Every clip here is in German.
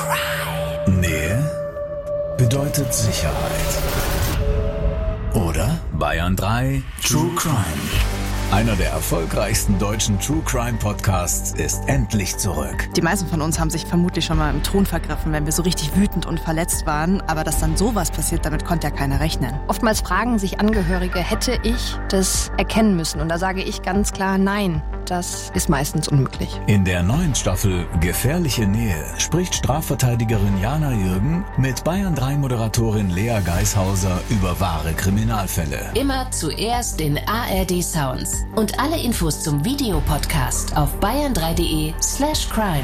Crime. Nähe bedeutet Sicherheit. Oder? Bayern 3 True Crime. Einer der erfolgreichsten deutschen True Crime Podcasts ist endlich zurück. Die meisten von uns haben sich vermutlich schon mal im Ton vergriffen, wenn wir so richtig wütend und verletzt waren. Aber dass dann sowas passiert, damit konnte ja keiner rechnen. Oftmals fragen sich Angehörige, hätte ich das erkennen müssen? Und da sage ich ganz klar, nein, das ist meistens unmöglich. In der neuen Staffel Gefährliche Nähe spricht Strafverteidigerin Jana Jürgen mit Bayern 3 Moderatorin Lea Geishauser über wahre Kriminalfälle. Immer zuerst in ARD Sounds. Und alle Infos zum Videopodcast auf bayern3.de/crime.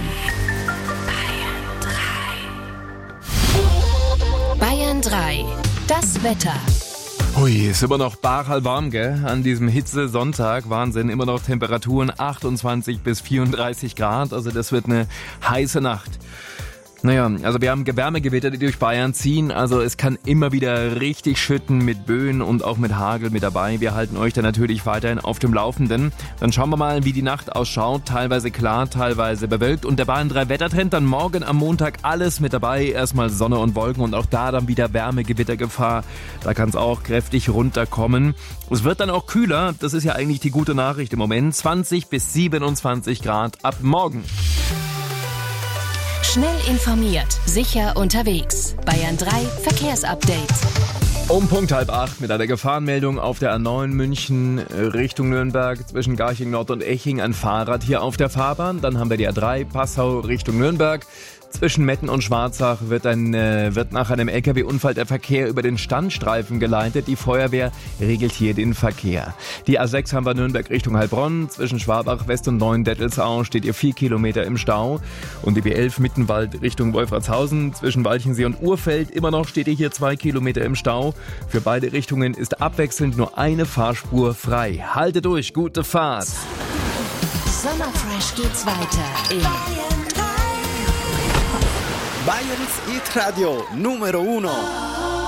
Bayern 3. Das Wetter. Ui, ist immer noch warm, gell? An diesem Hitze-Sonntag, Wahnsinn, immer noch Temperaturen 28 bis 34 Grad, also das wird eine heiße Nacht. Naja, also wir haben Wärmegewitter, die durch Bayern ziehen, also es kann immer wieder richtig schütten mit Böen und auch mit Hagel mit dabei. Wir halten euch da natürlich weiterhin auf dem Laufenden. Dann schauen wir mal, wie die Nacht ausschaut, teilweise klar, teilweise bewölkt und der Bayern 3 Wettertrend dann morgen am Montag alles mit dabei. Erstmal Sonne und Wolken und auch da dann wieder Wärmegewittergefahr. Da kann es auch kräftig runterkommen. Es wird dann auch kühler, das ist ja eigentlich die gute Nachricht im Moment. 20 bis 27 Grad ab morgen. Schnell informiert, sicher unterwegs. Bayern 3 Verkehrsupdate. Um Punkt 7:30 mit einer Gefahrenmeldung auf der A9 München Richtung Nürnberg zwischen Garching Nord und Eching ein Fahrrad hier auf der Fahrbahn. Dann haben wir die A3 Passau Richtung Nürnberg. Zwischen Metten und Schwarzach wird nach einem LKW-Unfall der Verkehr über den Standstreifen geleitet. Die Feuerwehr regelt hier den Verkehr. Die A6 haben wir Nürnberg Richtung Heilbronn. Zwischen Schwabach West und Neuendettelsau steht ihr 4 Kilometer im Stau. Und die B11 Mittenwald Richtung Wolfratshausen. Zwischen Walchensee und Urfeld immer noch steht ihr hier 2 Kilometer im Stau. Für beide Richtungen ist abwechselnd nur eine Fahrspur frei. Halte durch, gute Fahrt. Sommerfresh geht's weiter in Bayerns Hit Radio Numero 1.